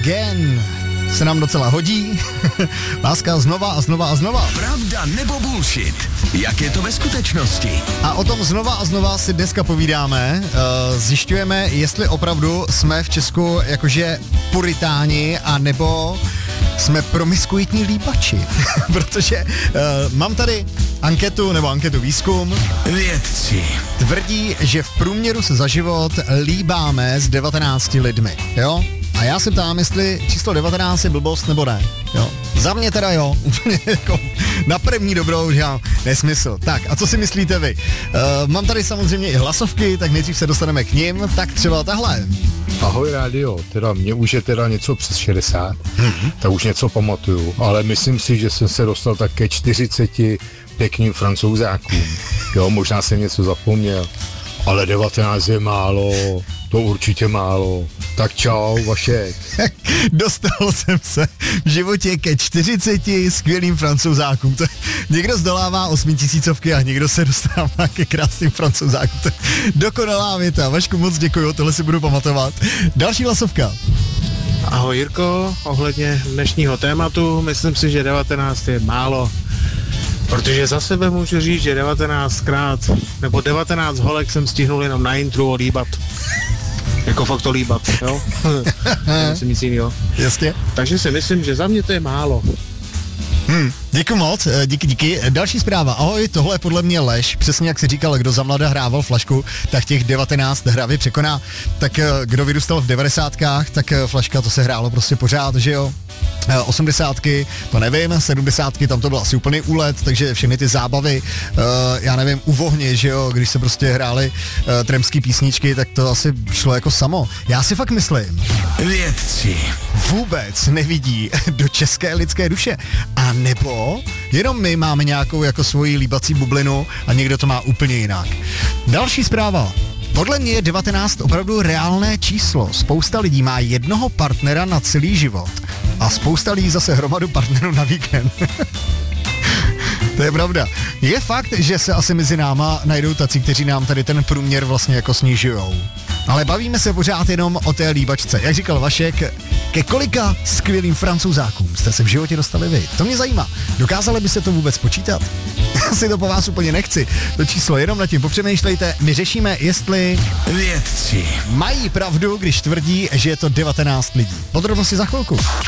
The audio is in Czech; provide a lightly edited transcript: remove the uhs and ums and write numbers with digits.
Again se nám docela hodí. Láska znova a znova a znova. Pravda nebo bullshit? Jak je to ve skutečnosti? A o tom znova a znova si dneska povídáme. Zjišťujeme, jestli opravdu jsme v Česku jakože puritáni, a nebo jsme promiskuitní líbači. Protože mám tady anketu výzkum. Vědci Tvrdí, že v průměru se za život líbáme s 19 lidmi, jo? A já se ptám, jestli číslo 19 je blbost nebo ne, jo? Za mě teda jo, úplně jako na první dobrou, že já nesmysl. Tak, a co si myslíte vy? Mám tady samozřejmě i hlasovky, tak nejdřív se dostaneme k nim, tak třeba tahle. Ahoj rádio, teda mě už je teda něco přes 60, tak už něco pamatuju, ale myslím si, že jsem se dostal tak ke 40 pěkným Francouzákům. Jo, možná jsem něco zapomněl, ale 19 je málo, to určitě málo. Tak čau, Vašek. Dostal jsem se v životě ke 40 skvělým Francouzákům. Někdo zdolává 8000 a někdo se dostává ke krásným Francouzákům. To je dokonalá věta. Vašku, moc děkuju, tohle si budu pamatovat. Další hlasovka. Ahoj Jirko, ohledně dnešního tématu, myslím si, že 19 je málo. Protože za sebe můžu říct, že 19krát, nebo 19 holek jsem stihnul jenom na intru líbat. Jako fakt to líbat, jo? Nemyslím nic jinýho. Jasně. Takže si myslím, že za mě to je málo. Děkuji moc, díky. Další zpráva. Ahoj, tohle je podle mě lež. Přesně jak si říkal, kdo za mlada hrával flašku, tak těch 19 hravě překoná. Tak kdo vyrůstal v 90kách, tak flaška to se hrálo prostě pořád, že jo? 80ky, to nevím, 70ky, tam to byl asi úplný úlet, takže všechny ty zábavy, já nevím, u vohně, že jo, když se prostě hrály tremský písničky, tak to asi šlo jako samo. Já si fakt myslím, vědci vůbec nevidí do české lidské duše. A nebo jenom my máme nějakou jako svoji líbací bublinu a někdo to má úplně jinak. Další zpráva. Podle mě je 19 opravdu reálné číslo. Spousta lidí má jednoho partnera na celý život a spousta lidí zase hromadu partnerů na víkend. To je pravda. Je fakt, že se asi mezi náma najdou tací, kteří nám tady ten průměr vlastně jako snižujou. Ale bavíme se pořád jenom o té líbačce. Jak říkal Vašek, ke kolika skvělým Francouzákům jste se v životě dostali vy? To mě zajímá. Dokázali byste to vůbec počítat? Já si to po vás úplně nechci. To číslo jenom nad tím popřemýšlejte. My řešíme, jestli vědci mají pravdu, když tvrdí, že je to 19 lidí. Podrobnosti za chvilku.